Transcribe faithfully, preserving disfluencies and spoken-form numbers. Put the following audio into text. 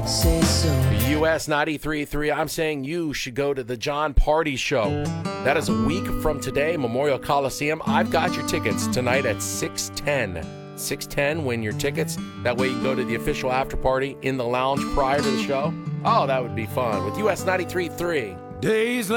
say so. U S ninety-three point three, I'm saying you should go to the John Party Show. That is a week from today, Memorial Coliseum. I've got your tickets tonight at six ten. six ten, win your tickets. That way you can go to the official after party in the lounge prior to the show. Oh, that would be fun with U S ninety-three point three. Days